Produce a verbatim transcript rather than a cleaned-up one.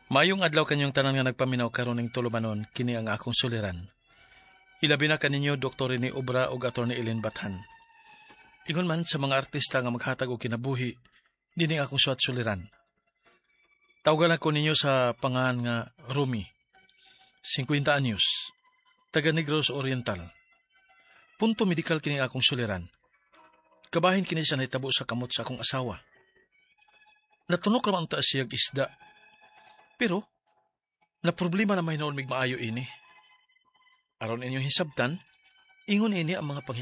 Mayong adlaw kanyong tanan nga nagpaminaw karon ning tulumanon kini ang akong suliran. Ilabi na kaninyo Doktor ni Obra ug Attorney Ellen Bathan. Ingon man sa mga artista nga maghatag og kinabuhi dinhi akong suwat suliran. Tawgan ako ninyo sa pangalan nga Rumi, fifty anyos, taga Negros Oriental. Punto medikal kini akong suliran. Kabahin kini sa nahitabo sa kamot sa akong asawa. Natunok raman ta siyag isda. Pero, na problema na may noon mig maayo ini. Aron inyong hisabtan, ingon ini ang mga